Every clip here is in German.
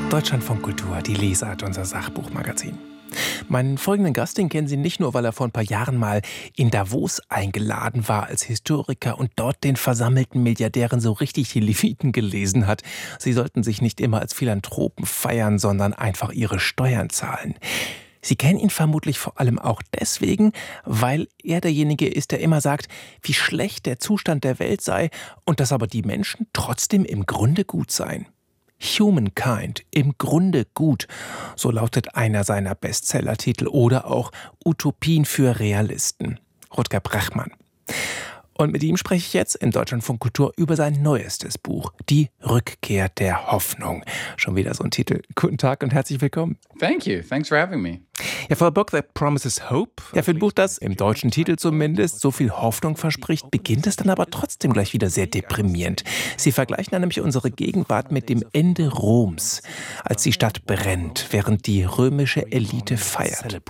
Deutschlandfunk Kultur, die Lesart, unser Sachbuchmagazin. Meinen folgenden Gast, den kennen Sie nicht nur, weil er vor ein paar Jahren mal in Davos eingeladen war als Historiker und dort den versammelten Milliardären so richtig die Leviten gelesen hat. Sie sollten sich nicht immer als Philanthropen feiern, sondern einfach ihre Steuern zahlen. Sie kennen ihn vermutlich vor allem auch deswegen, weil er derjenige ist, der immer sagt, wie schlecht der Zustand der Welt sei und dass aber die Menschen trotzdem im Grunde gut seien. Humankind, im Grunde gut, so lautet einer seiner Bestsellertitel, oder auch Utopien für Realisten. Rutger Bregmann. Und mit ihm spreche ich jetzt in Deutschlandfunk Kultur über sein neuestes Buch, Die Rückkehr der Hoffnung. Schon wieder so ein Titel. Guten Tag und herzlich willkommen. Thank you. Thanks for having me. Ja, for a book that promises hope. Ja, für ein Buch, das im deutschen Titel zumindest so viel Hoffnung verspricht, beginnt es dann aber trotzdem gleich wieder sehr deprimierend. Sie vergleichen dann nämlich unsere Gegenwart mit dem Ende Roms, als die Stadt brennt, während die römische Elite feiert.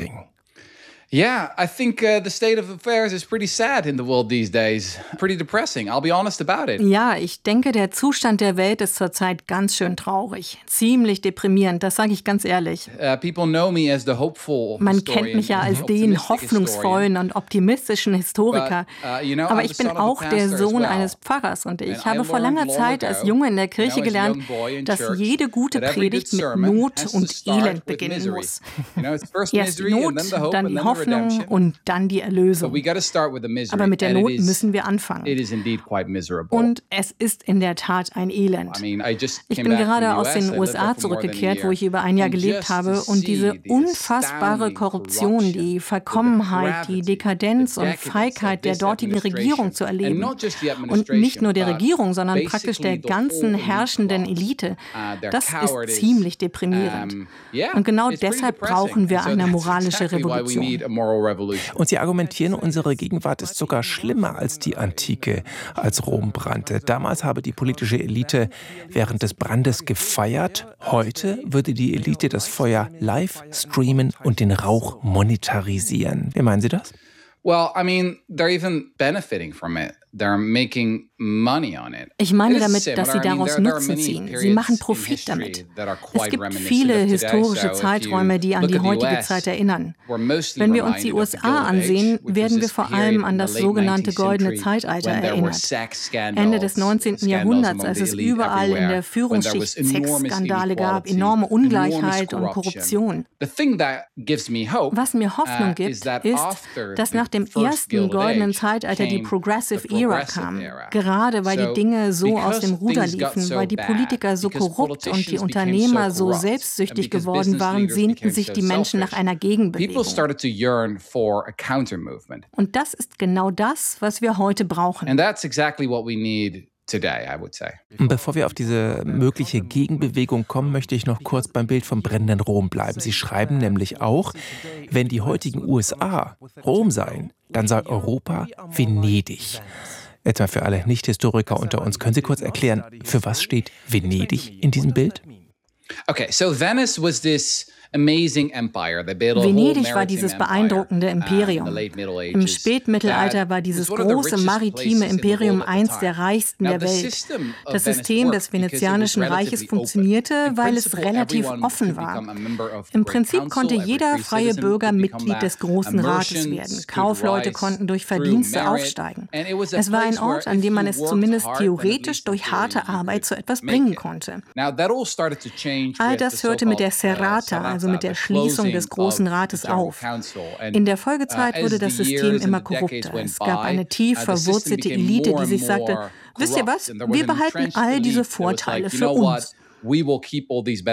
Yeah, I think the state of affairs is pretty sad in the world these days. Pretty depressing, I'll be honest about it. Ja, ich denke, der Zustand der Welt ist zurzeit ganz schön traurig. Ziemlich deprimierend, das sage ich ganz ehrlich. People know me as the hopeful Man kennt mich ja als den hoffnungsvollen und optimistischen Historiker. Aber ich bin auch der Sohn eines Pfarrers und ich habe vor langer Zeit als Junge in der Kirche gelernt, dass jede gute Predigt mit Not und Elend beginnen muss. Erst Not, dann die Hoffnung und dann die Erlösung. Aber mit der Not müssen wir anfangen. Und es ist in der Tat ein Elend. Ich bin gerade aus den USA zurückgekehrt, wo ich über ein Jahr gelebt habe. Und diese unfassbare Korruption, die Verkommenheit, die Dekadenz und Feigheit der dortigen Regierung zu erleben. Und nicht nur der Regierung, sondern praktisch der ganzen herrschenden Elite. Das ist ziemlich deprimierend. Und genau deshalb brauchen wir eine moralische Revolution. Und Sie argumentieren, unsere Gegenwart ist sogar schlimmer als die Antike, als Rom brannte. Damals habe die politische Elite während des Brandes gefeiert. Heute würde die Elite das Feuer live streamen und den Rauch monetarisieren. Wie meinen Sie das? Well, I mean, they're even benefiting from it. They're making money on it. Ich meine damit, dass sie daraus Nutzen ziehen. Sie machen Profit damit. Es gibt viele historische Zeiträume, die an die heutige Zeit erinnern. Wenn wir uns die USA ansehen, werden wir vor allem an das sogenannte Goldene Zeitalter erinnert. Ende des 19. Jahrhunderts, als es überall in der Führungsschicht Sexskandale gab, enorme Ungleichheit und Korruption. Was mir Hoffnung gibt, ist, dass nach dem ersten Goldenen Zeitalter die Progressive Era kam. Gerade weil die Dinge so aus dem Ruder liefen, weil die Politiker so korrupt und die Unternehmer so selbstsüchtig geworden waren, sehnten sich die Menschen nach einer Gegenbewegung. Und das ist genau das, was wir heute brauchen. Bevor wir auf diese mögliche Gegenbewegung kommen, möchte ich noch kurz beim Bild vom brennenden Rom bleiben. Sie schreiben nämlich auch, wenn die heutigen USA Rom seien, dann sei Europa Venedig. Etwa für alle Nicht-Historiker unter uns. Können Sie kurz erklären, für was steht Venedig in diesem Bild? Okay, so Venice was this amazing empire. Venedig war dieses beeindruckende Imperium. Im Spätmittelalter war dieses große maritime Imperium eins der reichsten der Welt. Das System des Venezianischen Reiches funktionierte, weil es relativ offen war. Im Prinzip konnte jeder freie Bürger Mitglied des Großen Rates werden. Kaufleute konnten durch Verdienste aufsteigen. Es war ein Ort, an dem man es zumindest theoretisch durch harte Arbeit zu etwas bringen konnte. All das hörte mit der Serrata, also mit der Schließung des Großen Rates auf. In der Folgezeit wurde das System immer korrupter. Es gab eine tief verwurzelte Elite, die sich sagte, wisst ihr was, wir behalten all diese Vorteile für uns. Plötzlich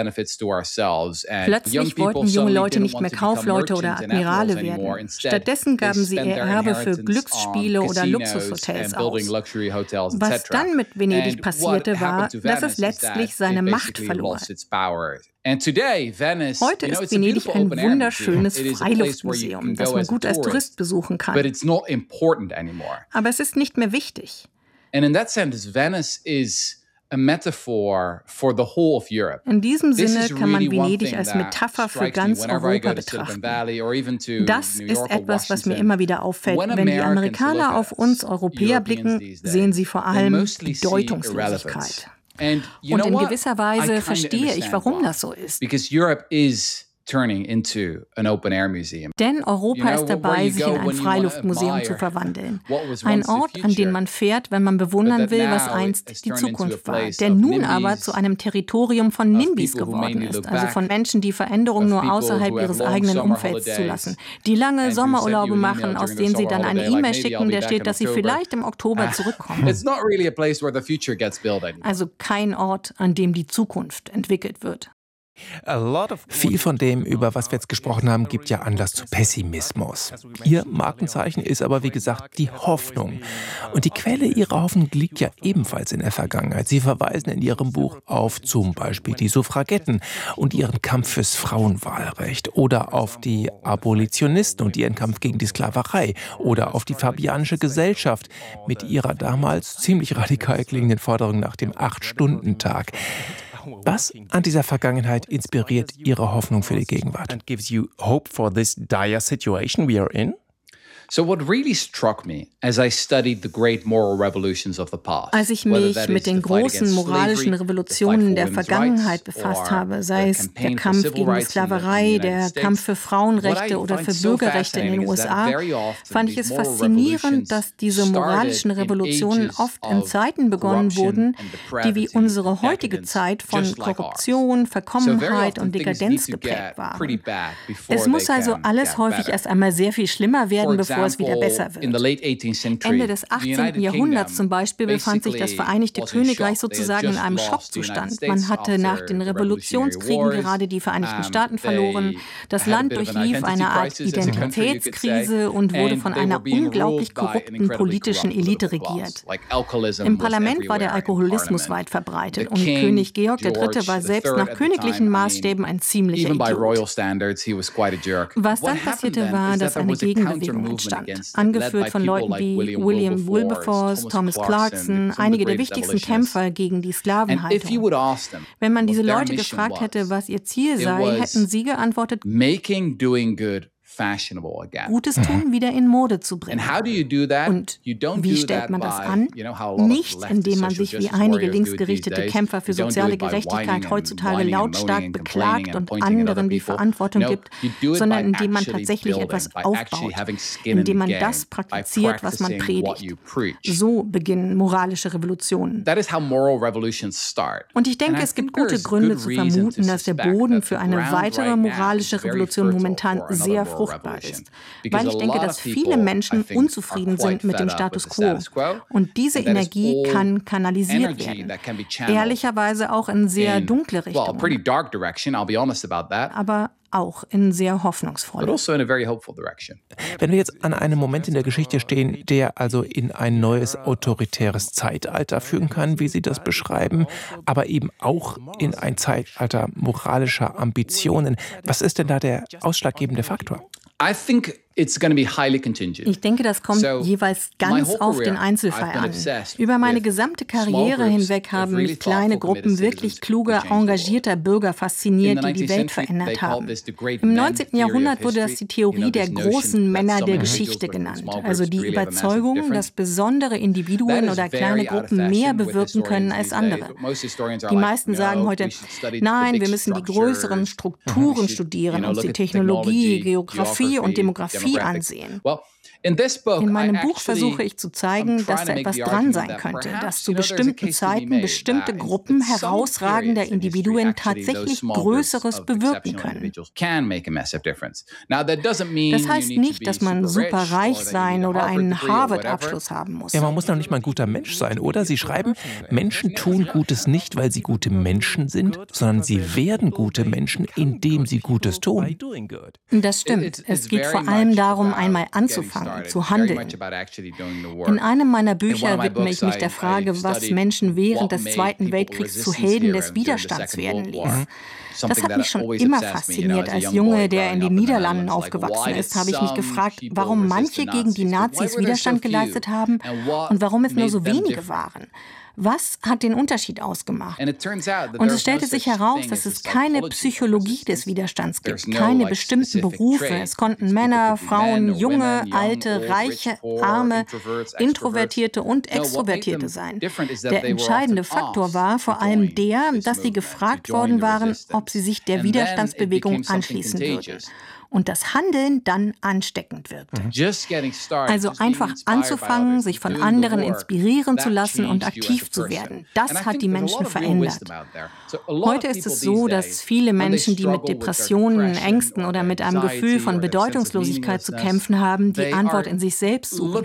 wollten junge Leute nicht mehr Kaufleute oder Admirale werden. Stattdessen gaben sie ihr Erbe für Glücksspiele oder Luxushotels aus. Was dann mit Venedig passierte, war, dass es letztlich seine Macht verlor. Heute ist Venedig ein wunderschönes Freiluftmuseum, das man gut als Tourist besuchen kann. Aber es ist nicht mehr wichtig. In diesem Sinne kann man Venedig als Metapher für ganz Europa betrachten. Das ist etwas, was mir immer wieder auffällt. Wenn die Amerikaner auf uns Europäer blicken, sehen sie vor allem die Deutungslosigkeit. Und in gewisser Weise verstehe ich, warum das so ist. Denn Europa ist dabei, sich in ein Freiluftmuseum zu verwandeln. Ein Ort, an den man fährt, wenn man bewundern will, was einst die Zukunft war. Der nun aber zu einem Territorium von NIMBYs geworden ist, also von Menschen, die Veränderungen nur außerhalb ihres eigenen Umfelds zulassen. Die lange Sommerurlaube machen, aus denen sie dann eine E-Mail schicken, der steht, dass sie vielleicht im Oktober zurückkommen. Also kein Ort, an dem die Zukunft entwickelt wird. Viel von dem, über was wir jetzt gesprochen haben, gibt ja Anlass zu Pessimismus. Ihr Markenzeichen ist aber, wie gesagt, die Hoffnung. Und die Quelle ihrer Hoffnung liegt ja ebenfalls in der Vergangenheit. Sie verweisen in ihrem Buch auf zum Beispiel die Suffragetten und ihren Kampf fürs Frauenwahlrecht oder auf die Abolitionisten und ihren Kampf gegen die Sklaverei oder auf die Fabianische Gesellschaft mit ihrer damals ziemlich radikal klingenden Forderung nach dem 8-Stunden-Tag. Was an dieser Vergangenheit inspiriert Ihre Hoffnung für die Gegenwart? And gives you hope for this dire situation we are in? So what really struck me as I studied the great moral revolutions of the past. Als ich mich mit den großen moralischen Revolutionen der Vergangenheit befasst habe, sei es der Kampf gegen die Sklaverei, der Kampf für Frauenrechte oder für Bürgerrechte in den USA, fand ich es faszinierend, dass diese moralischen Revolutionen oft in Zeiten begonnen wurden, die wie unsere heutige Zeit von Korruption, Verkommenheit und Dekadenz geprägt waren. Es muss also alles häufig erst einmal sehr viel schlimmer werden, bevor es wieder besser wird. Ende des 18. Jahrhunderts zum Beispiel befand sich das Vereinigte Königreich sozusagen in einem Schockzustand. Man hatte nach den Revolutionskriegen gerade die Vereinigten Staaten verloren. Das Land durchlief eine Art Identitätskrise und wurde von einer unglaublich korrupten politischen Elite regiert. Im Parlament war der Alkoholismus weit verbreitet und König Georg III. War selbst nach königlichen Maßstäben ein ziemlicher Idiot. Was dann passierte, war, dass eine Gegenbewegung entstand. Angeführt von Leuten wie William Wilberforce, Thomas Clarkson, einige der wichtigsten Kämpfer gegen die Sklavenhaltung. Wenn man diese Leute gefragt hätte, was ihr Ziel sei, hätten sie geantwortet, Gutes tun wieder in Mode zu bringen. Und wie stellt man das an? Nicht, indem man sich wie einige linksgerichtete Kämpfer für soziale Gerechtigkeit heutzutage lautstark beklagt und anderen die Verantwortung gibt, sondern indem man tatsächlich etwas aufbaut, indem man das praktiziert, was man predigt. So beginnen moralische Revolutionen. Und ich denke, es gibt gute Gründe zu vermuten, dass der Boden für eine weitere moralische Revolution momentan sehr fruchtbar ist. Weil ich denke, dass viele Menschen unzufrieden sind mit dem Status quo. Und diese Energie kann kanalisiert werden. Ehrlicherweise auch in sehr dunkle Richtungen. Aber auch in sehr hoffnungsvolle. Wenn wir jetzt an einem Moment in der Geschichte stehen, der also in ein neues autoritäres Zeitalter führen kann, wie Sie das beschreiben, aber eben auch in ein Zeitalter moralischer Ambitionen, was ist denn da der ausschlaggebende Faktor? Ich denke, das kommt jeweils ganz auf den Einzelfall an. Über meine gesamte Karriere hinweg haben mich kleine Gruppen wirklich kluger, engagierter Bürger fasziniert, die die Welt verändert haben. Im 19. Jahrhundert wurde das die Theorie der großen Männer der Geschichte genannt. Also die Überzeugung, dass besondere Individuen oder kleine Gruppen mehr bewirken können als andere. Die meisten sagen heute, nein, wir müssen die größeren Strukturen studieren, uns die Technologie, Geografie und Demografie ansehen. In meinem Buch versuche ich zu zeigen, dass da etwas dran sein könnte, dass zu bestimmten Zeiten bestimmte Gruppen herausragender Individuen tatsächlich Größeres bewirken können. Das heißt nicht, dass man super reich sein oder einen Harvard-Abschluss haben muss. Ja, man muss doch nicht mal ein guter Mensch sein, oder? Sie schreiben, Menschen tun Gutes nicht, weil sie gute Menschen sind, sondern sie werden gute Menschen, indem sie Gutes tun. Das stimmt. Es geht vor allem darum, einmal anzufangen, zu handeln. In einem meiner Bücher widme ich mich der Frage, was Menschen während des Zweiten Weltkriegs zu Helden des Widerstands werden ließ. Das hat mich schon immer fasziniert. Als Junge, der in den Niederlanden aufgewachsen ist, habe ich mich gefragt, warum manche gegen die Nazis Widerstand geleistet haben und warum es nur so wenige waren. Was hat den Unterschied ausgemacht? Und es stellte sich heraus, dass es keine Psychologie des Widerstands gibt, keine bestimmten Berufe. Es konnten Männer, Frauen, Junge, Alte, Reiche, Arme, Introvertierte und Extrovertierte sein. Der entscheidende Faktor war vor allem der, dass sie gefragt worden waren, ob sie sich der Widerstandsbewegung anschließen würden. Und das Handeln dann ansteckend wirkte. Also einfach anzufangen, sich von anderen inspirieren zu lassen und aktiv zu werden. Das hat die Menschen verändert. Heute ist es so, dass viele Menschen, die mit Depressionen, Ängsten oder mit einem Gefühl von Bedeutungslosigkeit zu kämpfen haben, die Antwort in sich selbst suchen.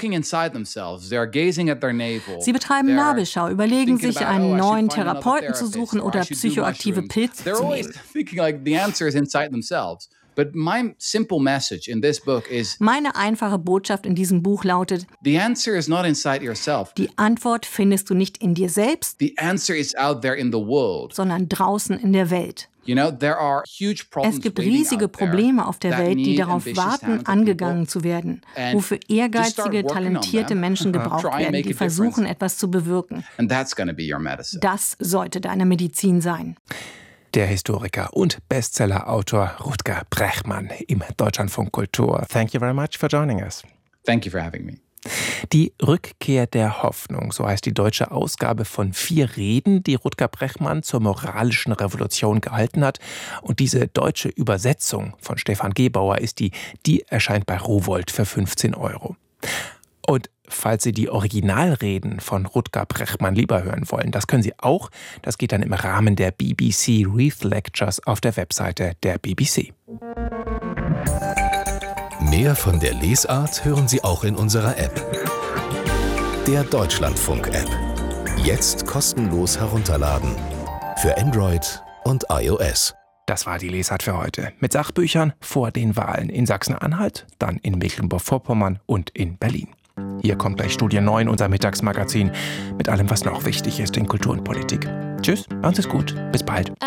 Sie betreiben Nabelschau, überlegen sich, einen neuen Therapeuten zu suchen oder psychoaktive Pilze zu nehmen. Meine einfache Botschaft in diesem Buch lautet: Die Antwort findest du nicht in dir selbst, sondern draußen in der Welt. Es gibt riesige Probleme auf der Welt, die darauf warten, angegangen zu werden, wofür ehrgeizige, talentierte Menschen gebraucht werden, die versuchen, etwas zu bewirken. Das sollte deine Medizin sein. Der Historiker und Bestsellerautor Rutger Bregman im Deutschlandfunk Kultur. Thank you very much for joining us. Thank you for having me. Die Rückkehr der Hoffnung, so heißt die deutsche Ausgabe von 4 Reden, die Rutger Bregman zur moralischen Revolution gehalten hat. Und diese deutsche Übersetzung von Stefan Gebauer ist die erscheint bei Rowohlt für 15 €. Und falls Sie die Originalreden von Rutger Bregman lieber hören wollen, das können Sie auch. Das geht dann im Rahmen der BBC Reith Lectures auf der Webseite der BBC. Mehr von der Lesart hören Sie auch in unserer App. Der Deutschlandfunk-App. Jetzt kostenlos herunterladen. Für Android und iOS. Das war die Lesart für heute. Mit Sachbüchern vor den Wahlen in Sachsen-Anhalt, dann in Mecklenburg-Vorpommern und in Berlin. Hier kommt gleich Studie 9, unser Mittagsmagazin, mit allem, was noch wichtig ist in Kultur und Politik. Tschüss, machen Sie es gut, bis bald.